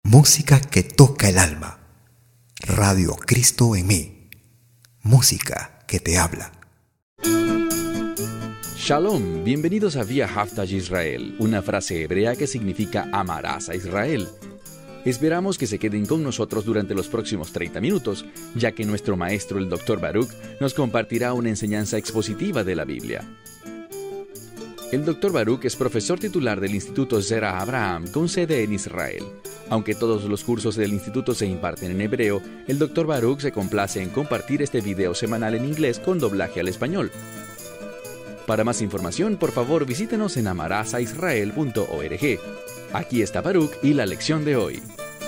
Música que toca el alma. Radio Cristo en mí. Música que te habla. Shalom, bienvenidos a Via Haftaj Israel, una frase hebrea que significa amarás a Israel. Esperamos que se queden con nosotros durante los próximos 30 minutos, ya que nuestro maestro, el Dr. Baruch, nos compartirá una enseñanza expositiva de la Biblia. El Dr. Baruch es profesor titular del Instituto Zera Abraham, con sede en Israel. Aunque todos los cursos del instituto se imparten en hebreo, el Dr. Baruch se complace en compartir este video semanal en inglés con doblaje al español. Para más información, por favor, visítenos en amarazaisrael.org. Aquí está Baruch y la lección de hoy.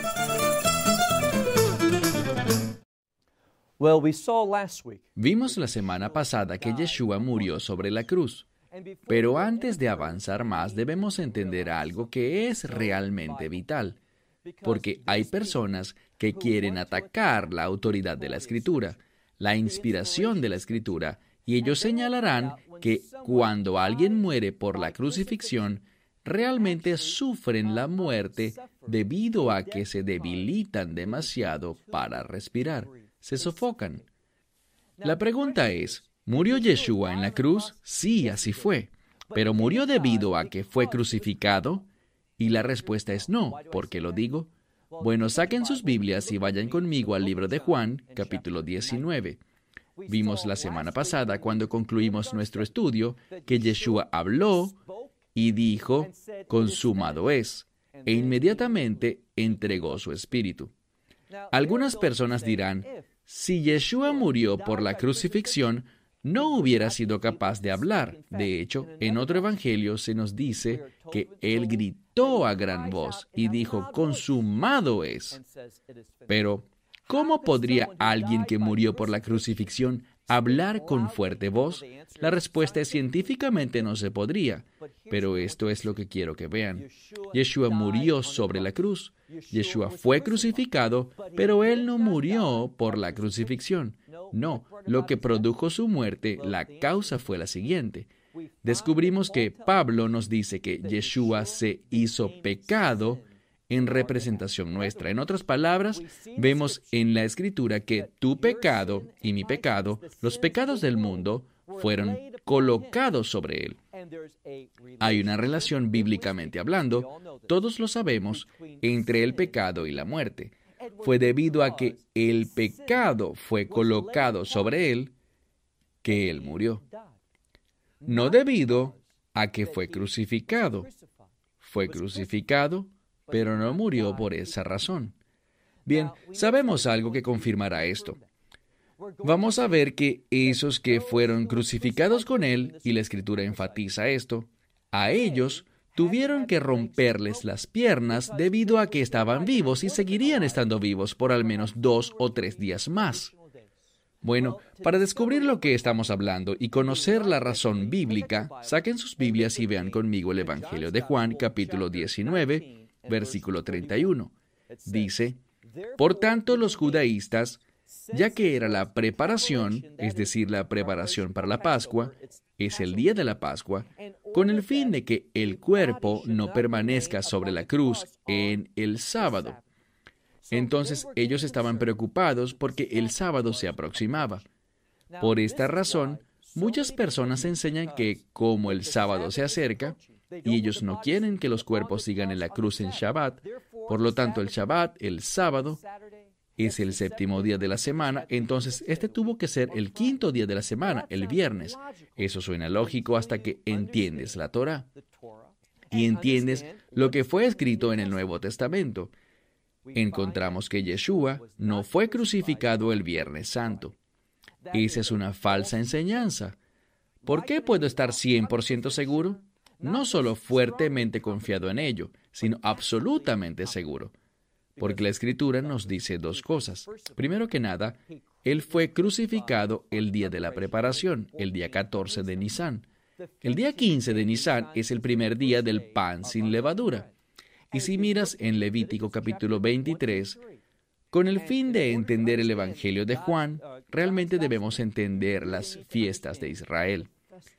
Vimos la semana pasada que Yeshua murió sobre la cruz. Pero antes de avanzar más, debemos entender algo que es realmente vital. Porque hay personas que quieren atacar la autoridad de la Escritura, la inspiración de la Escritura, y ellos señalarán que cuando alguien muere por la crucifixión, realmente sufren la muerte debido a que se debilitan demasiado para respirar, se sofocan. La pregunta es, ¿murió Yeshua en la cruz? Sí, así fue. ¿Pero murió debido a que fue crucificado? Y la respuesta es no. ¿Por qué lo digo? Bueno, saquen sus Biblias y vayan conmigo al libro de Juan, capítulo 19. Vimos la semana pasada, cuando concluimos nuestro estudio, que Yeshua habló y dijo, consumado es, e inmediatamente entregó su espíritu. Algunas personas dirán, si Yeshua murió por la crucifixión, no hubiera sido capaz de hablar. De hecho, en otro evangelio se nos dice que Él gritó a gran voz y dijo, consumado es. Pero, ¿cómo podría alguien que murió por la crucifixión hablar con fuerte voz? La respuesta es científicamente no se podría, pero esto es lo que quiero que vean. Yeshua murió sobre la cruz. Yeshua fue crucificado, pero Él no murió por la crucifixión. No, lo que produjo su muerte, la causa fue la siguiente. Descubrimos que Pablo nos dice que Yeshua se hizo pecado en representación nuestra. En otras palabras, vemos en la Escritura que tu pecado y mi pecado, los pecados del mundo, fueron colocados sobre Él. Hay una relación bíblicamente hablando, todos lo sabemos, entre el pecado y la muerte. Fue debido a que el pecado fue colocado sobre Él que Él murió. No debido a que fue crucificado. Fue crucificado, pero no murió por esa razón. Bien, sabemos algo que confirmará esto. Vamos a ver que esos que fueron crucificados con Él, y la Escritura enfatiza esto, a ellos tuvieron que romperles las piernas debido a que estaban vivos y seguirían estando vivos por al menos 2 o 3 días más. Bueno, para descubrir lo que estamos hablando y conocer la razón bíblica, saquen sus Biblias y vean conmigo el Evangelio de Juan, capítulo 19, versículo 31. Dice, por tanto los judaístas, ya que era la preparación, es decir, la preparación para la Pascua, es el día de la Pascua, con el fin de que el cuerpo no permanezca sobre la cruz en el sábado. Entonces ellos estaban preocupados porque el sábado se aproximaba. Por esta razón, muchas personas enseñan que como el sábado se acerca, y ellos no quieren que los cuerpos sigan en la cruz en Shabbat, por lo tanto el Shabbat, el sábado, es el 7º día de la semana, entonces este tuvo que ser el 5º día de la semana, el viernes. Eso suena lógico hasta que entiendes la Torá y entiendes lo que fue escrito en el Nuevo Testamento. Encontramos que Yeshua no fue crucificado el Viernes Santo. Esa es una falsa enseñanza. ¿Por qué puedo estar 100% seguro? No solo fuertemente confiado en ello, sino absolutamente seguro. Porque la Escritura nos dice 2 cosas. Primero que nada, Él fue crucificado el día de la preparación, el día 14 de Nisán. El día 15 de Nisán es el primer día del pan sin levadura. Y si miras en Levítico capítulo 23, con el fin de entender el Evangelio de Juan, realmente debemos entender las fiestas de Israel.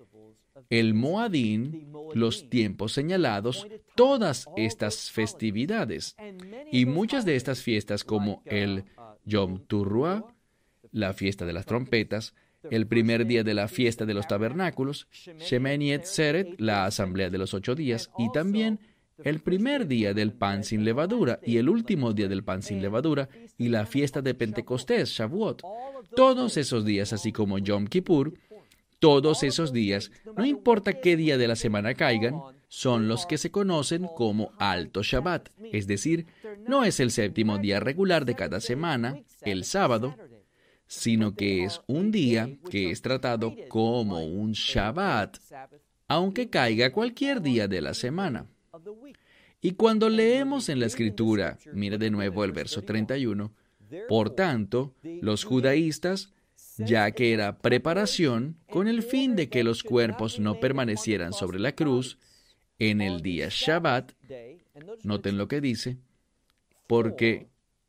El Moadín, los tiempos señalados, todas estas festividades. Y muchas de estas fiestas, como el Yom Teruah, la fiesta de las trompetas, el primer día de la fiesta de los tabernáculos, Shemini Atzeret, la asamblea de los 8 días, y también el primer día del pan sin levadura y el último día del pan sin levadura y la fiesta de Pentecostés, Shavuot. Todos esos días, así como Yom Kippur, todos esos días, no importa qué día de la semana caigan, son los que se conocen como Alto Shabbat, es decir, no es el séptimo día regular de cada semana, el sábado, sino que es un día que es tratado como un Shabbat, aunque caiga cualquier día de la semana. Y cuando leemos en la Escritura, mira de nuevo el verso 31, por tanto, los judaístas, ya que era preparación con el fin de que los cuerpos no permanecieran sobre la cruz en el día Shabbat, noten lo que dice, porque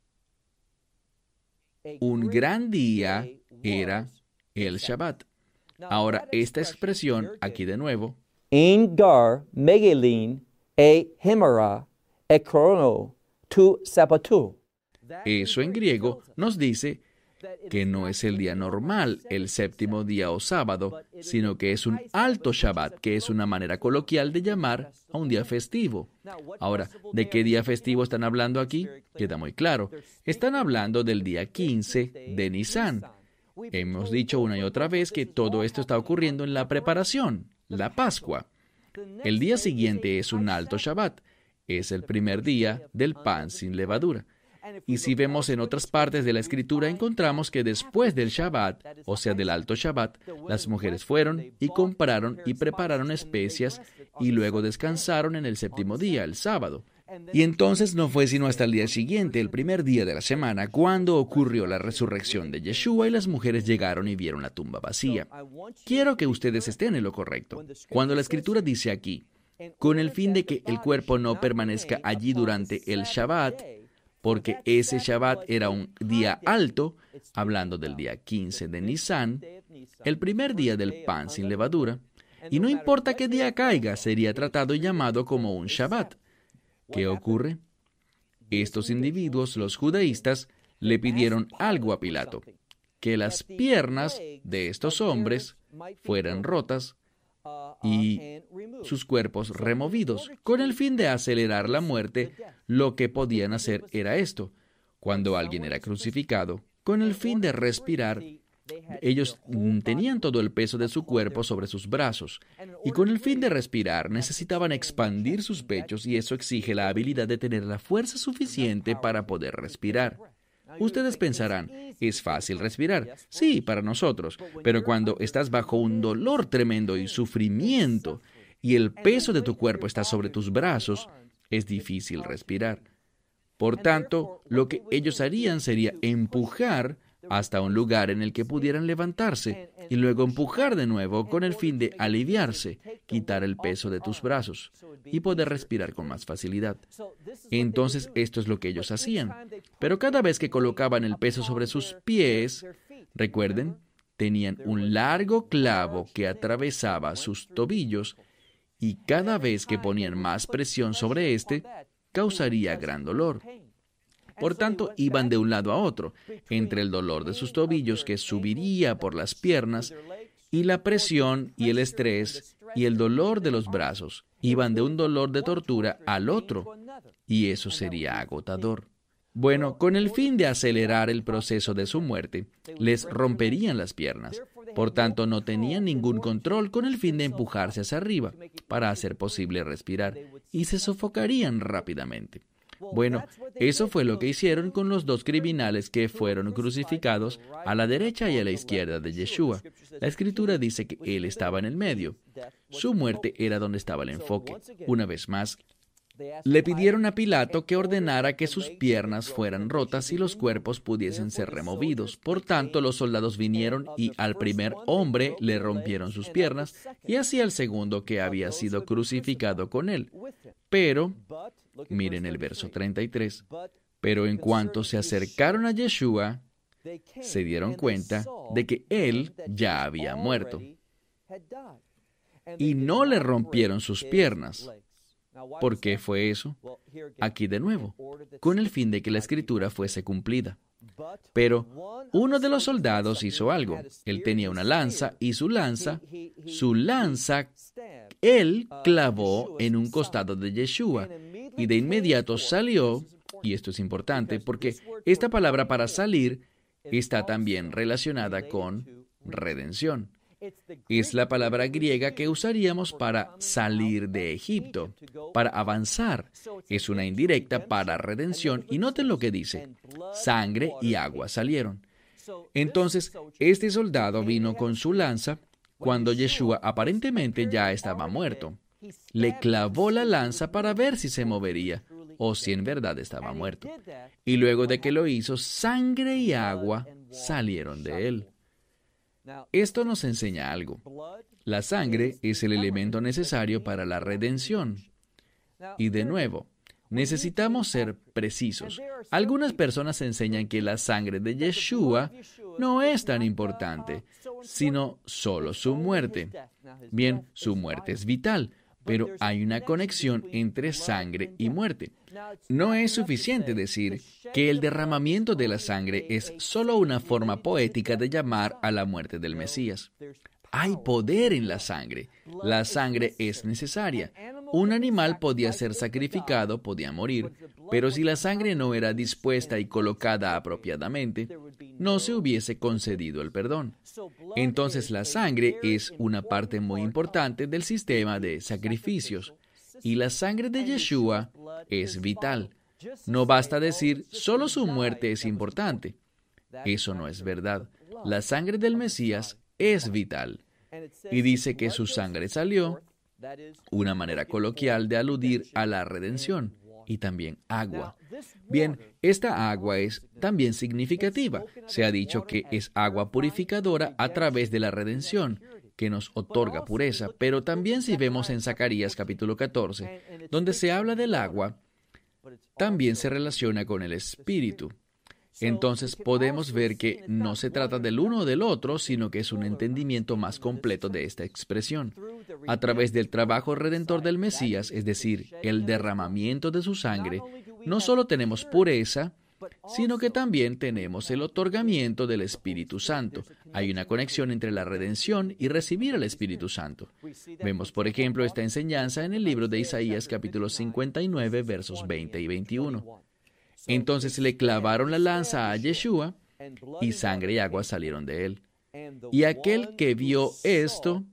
un gran día era el Shabbat. Ahora, esta expresión, aquí de nuevo, Ein gar megelin hemera ekrono tu sabbatu. Eso en griego nos dice que no es el día normal, el séptimo día o sábado, sino que es un alto Shabbat, que es una manera coloquial de llamar a un día festivo. Ahora, ¿de qué día festivo están hablando aquí? Queda muy claro. Están hablando del día 15 de Nisan. Hemos dicho una y otra vez que todo esto está ocurriendo en la preparación, la Pascua. El día siguiente es un alto Shabbat. Es el primer día del pan sin levadura. Y si vemos en otras partes de la Escritura, encontramos que después del Shabbat, o sea, del alto Shabbat, las mujeres fueron y compraron y prepararon especias y luego descansaron en el séptimo día, el sábado. Y entonces no fue sino hasta el día siguiente, el primer día de la semana, cuando ocurrió la resurrección de Yeshua y las mujeres llegaron y vieron la tumba vacía. Quiero que ustedes estén en lo correcto. Cuando la Escritura dice aquí, con el fin de que el cuerpo no permanezca allí durante el Shabbat, porque ese Shabbat era un día alto, hablando del día 15 de Nisan, el primer día del pan sin levadura, y no importa qué día caiga, sería tratado y llamado como un Shabbat. ¿Qué ocurre? Estos individuos, los judaístas, le pidieron algo a Pilato, que las piernas de estos hombres fueran rotas y sus cuerpos removidos. Con el fin de acelerar la muerte, lo que podían hacer era esto. Cuando alguien era crucificado, con el fin de respirar, ellos tenían todo el peso de su cuerpo sobre sus brazos, y con el fin de respirar necesitaban expandir sus pechos, y eso exige la habilidad de tener la fuerza suficiente para poder respirar. Ustedes pensarán, ¿es fácil respirar? Sí, para nosotros, pero cuando estás bajo un dolor tremendo y sufrimiento, y el peso de tu cuerpo está sobre tus brazos, es difícil respirar. Por tanto, lo que ellos harían sería empujar hasta un lugar en el que pudieran levantarse y luego empujar de nuevo con el fin de aliviarse, quitar el peso de tus brazos y poder respirar con más facilidad. Entonces, esto es lo que ellos hacían. Pero cada vez que colocaban el peso sobre sus pies, recuerden, tenían un largo clavo que atravesaba sus tobillos y cada vez que ponían más presión sobre este, causaría gran dolor. Por tanto, iban de un lado a otro, entre el dolor de sus tobillos que subiría por las piernas y la presión y el estrés y el dolor de los brazos. Iban de un dolor de tortura al otro, y eso sería agotador. Bueno, con el fin de acelerar el proceso de su muerte, les romperían las piernas. Por tanto, no tenían ningún control con el fin de empujarse hacia arriba para hacer posible respirar, y se sofocarían rápidamente. Bueno, eso fue lo que hicieron con los dos criminales que fueron crucificados a la derecha y a la izquierda de Yeshua. La Escritura dice que él estaba en el medio. Su muerte era donde estaba el enfoque. Una vez más, le pidieron a Pilato que ordenara que sus piernas fueran rotas y los cuerpos pudiesen ser removidos. Por tanto, los soldados vinieron y al primer hombre le rompieron sus piernas y así al segundo que había sido crucificado con él. Pero, miren el verso 33, pero en cuanto se acercaron a Yeshua, se dieron cuenta de que él ya había muerto y no le rompieron sus piernas. ¿Por qué fue eso? Aquí de nuevo, con el fin de que la escritura fuese cumplida. Pero uno de los soldados hizo algo. Él tenía una lanza y su lanza, él clavó en un costado de Yeshua y de inmediato salió, y esto es importante porque esta palabra para salir está también relacionada con redención. Es la palabra griega que usaríamos para salir de Egipto, para avanzar. Es una indirecta para redención y noten lo que dice: sangre y agua salieron. Entonces, este soldado vino con su lanza cuando Yeshua aparentemente ya estaba muerto. Le clavó la lanza para ver si se movería o si en verdad estaba muerto. Y luego de que lo hizo, sangre y agua salieron de él. Esto nos enseña algo. La sangre es el elemento necesario para la redención. Y de nuevo, necesitamos ser precisos. Algunas personas enseñan que la sangre de Yeshua no es tan importante, sino solo su muerte. Bien, su muerte es vital, pero hay una conexión entre sangre y muerte. No es suficiente decir que el derramamiento de la sangre es solo una forma poética de llamar a la muerte del Mesías. Hay poder en la sangre. La sangre es necesaria. Un animal podía ser sacrificado, podía morir, pero si la sangre no era dispuesta y colocada apropiadamente, no se hubiese concedido el perdón. Entonces la sangre es una parte muy importante del sistema de sacrificios, y la sangre de Yeshua es vital. No basta decir, solo su muerte es importante. Eso no es verdad. La sangre del Mesías es vital. Y dice que su sangre salió, una manera coloquial de aludir a la redención, y también agua. Bien, esta agua es también significativa. Se ha dicho que es agua purificadora a través de la redención, que nos otorga pureza, pero también si vemos en Zacarías capítulo 14, donde se habla del agua, también se relaciona con el Espíritu. Entonces podemos ver que no se trata del uno o del otro, sino que es un entendimiento más completo de esta expresión. A través del trabajo redentor del Mesías, es decir, el derramamiento de su sangre, no solo tenemos pureza, sino que también tenemos el otorgamiento del Espíritu Santo. Hay una conexión entre la redención y recibir al Espíritu Santo. Vemos, por ejemplo, esta enseñanza en el libro de Isaías capítulo 59, versos 20 y 21. Entonces le clavaron la lanza a Yeshua, y sangre y agua salieron de él. Y aquel que vio esto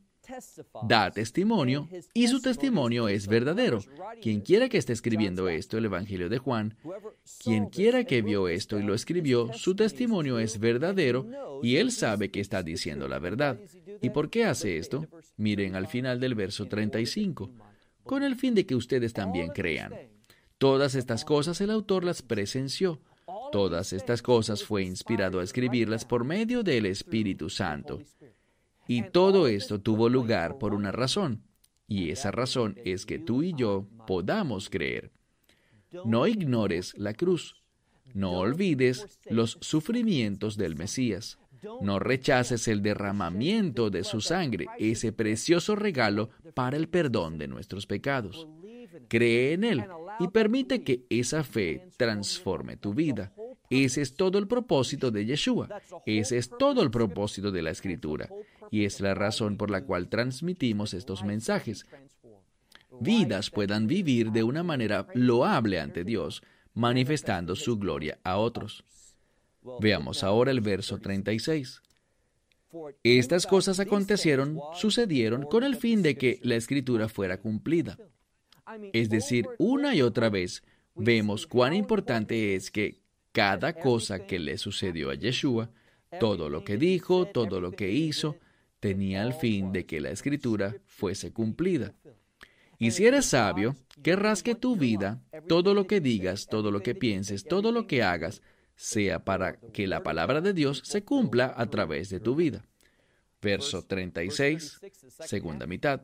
da testimonio, y su testimonio es verdadero. Quien quiera que esté escribiendo esto, el Evangelio de Juan, quien quiera que vio esto y lo escribió, su testimonio es verdadero, y él sabe que está diciendo la verdad. ¿Y por qué hace esto? Miren al final del verso 35, con el fin de que ustedes también crean. Todas estas cosas el autor las presenció. Todas estas cosas fue inspirado a escribirlas por medio del Espíritu Santo. Y todo esto tuvo lugar por una razón, y esa razón es que tú y yo podamos creer. No ignores la cruz. No olvides los sufrimientos del Mesías. No rechaces el derramamiento de su sangre, ese precioso regalo para el perdón de nuestros pecados. Cree en Él y permite que esa fe transforme tu vida. Ese es todo el propósito de Yeshua. Ese es todo el propósito de la Escritura. Y es la razón por la cual transmitimos estos mensajes. Vidas puedan vivir de una manera loable ante Dios, manifestando su gloria a otros. Veamos ahora el verso 36. Estas cosas sucedieron con el fin de que la Escritura fuera cumplida. Es decir, una y otra vez vemos cuán importante es que cada cosa que le sucedió a Yeshua, todo lo que dijo, todo lo que hizo, tenía el fin de que la Escritura fuese cumplida. Y si eres sabio, querrás que tu vida, todo lo que digas, todo lo que pienses, todo lo que hagas, sea para que la palabra de Dios se cumpla a través de tu vida. Verso 36, segunda mitad.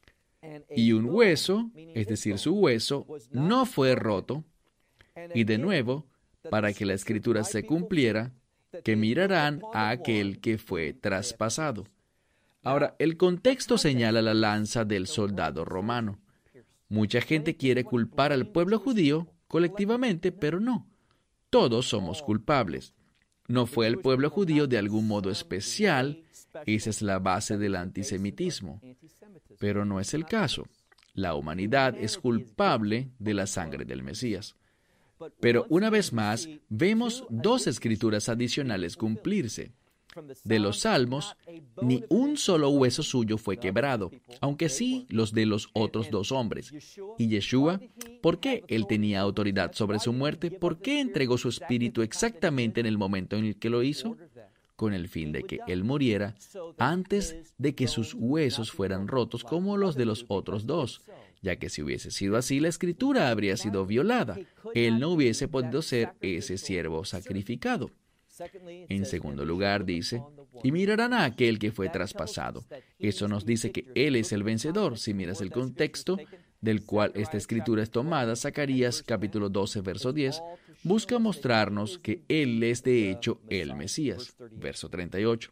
Y un hueso, es decir, su hueso, no fue roto. Y de nuevo, para que la Escritura se cumpliera, que mirarán a aquel que fue traspasado. Ahora, el contexto señala la lanza del soldado romano. Mucha gente quiere culpar al pueblo judío colectivamente, pero no. Todos somos culpables. No fue el pueblo judío de algún modo especial. Esa es la base del antisemitismo. Pero no es el caso. La humanidad es culpable de la sangre del Mesías. Pero una vez más, vemos dos escrituras adicionales cumplirse. De los Salmos, ni un solo hueso suyo fue quebrado, aunque sí los de los otros dos hombres. Y Yeshua, ¿por qué él tenía autoridad sobre su muerte? ¿Por qué entregó su espíritu exactamente en el momento en el que lo hizo? Con el fin de que él muriera antes de que sus huesos fueran rotos como los de los otros dos, ya que si hubiese sido así, la escritura habría sido violada. Él no hubiese podido ser ese siervo sacrificado. En segundo lugar, dice, y mirarán a aquel que fue traspasado. Eso nos dice que Él es el vencedor. Si miras el contexto del cual esta escritura es tomada, Zacarías capítulo 12, verso 10, busca mostrarnos que Él es de hecho el Mesías. Verso 38.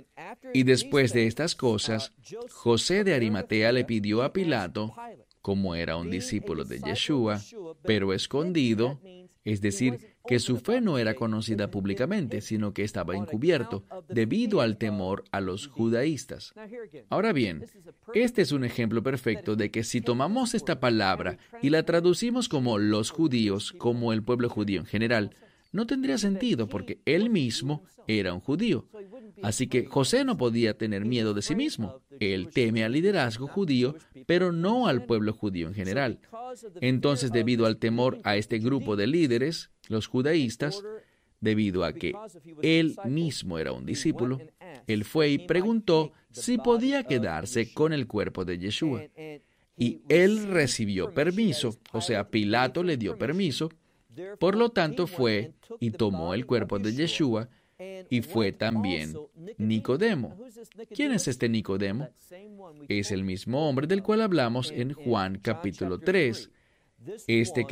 Y después de estas cosas, José de Arimatea le pidió a Pilato, como era un discípulo de Yeshua, pero escondido, es decir, que su fe no era conocida públicamente, sino que estaba encubierto, debido al temor a los judaístas. Ahora bien, este es un ejemplo perfecto de que si tomamos esta palabra y la traducimos como los judíos, como el pueblo judío en general, no tendría sentido porque él mismo era un judío. Así que José no podía tener miedo de sí mismo. Él teme al liderazgo judío, pero no al pueblo judío en general. Entonces, debido al temor a este grupo de líderes, los judaístas, debido a que él mismo era un discípulo, él fue y preguntó si podía quedarse con el cuerpo de Yeshua. Y él recibió permiso, o sea, Pilato le dio permiso. Por lo tanto, fue y tomó el cuerpo de Yeshua, y fue también Nicodemo. ¿Quién es este Nicodemo? Es el mismo hombre del cual hablamos en Juan capítulo 3. Este que